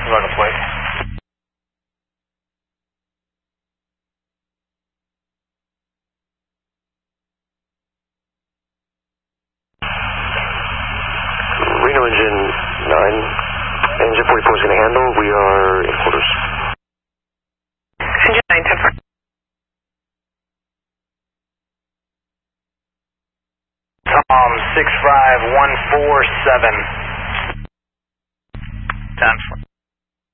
Looking plate. Reno engine 9, engine 44 is going to handle. We are in quarters. Engine 9, 10 4. Tom 65147. 10-4.